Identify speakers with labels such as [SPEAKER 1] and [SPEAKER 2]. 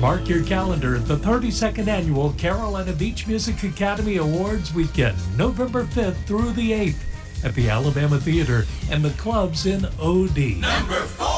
[SPEAKER 1] Mark your calendar at the 32nd Annual Carolina Beach Music Academy Awards weekend, November 5th through the 8th at the Alabama Theater and the clubs in OD.